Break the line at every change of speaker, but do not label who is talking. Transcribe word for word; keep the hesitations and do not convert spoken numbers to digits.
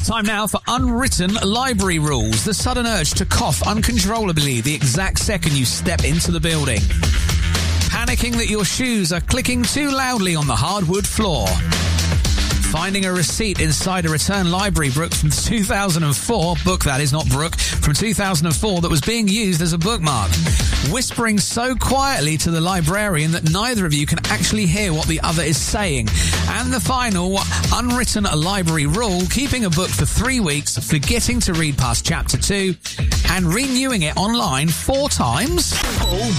Time now for unwritten library rules. The sudden urge to cough uncontrollably the exact second you step into the building. Panicking that your shoes are clicking too loudly on the hardwood floor. Finding a receipt inside a return library book from two thousand four, book that is, not Brooke, from two thousand four that was being used as a bookmark. Whispering so quietly to the librarian that neither of you can actually hear what the other is saying. And the final unwritten library rule, keeping a book for three weeks, forgetting to read past chapter two, and renewing it online four times.